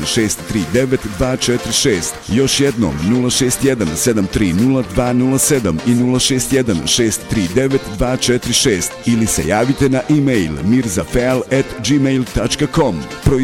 061-639-246. Još jednom 061-730-207 i 061-639-246 ili se javite na e-mail mirzafeal@gmail.com.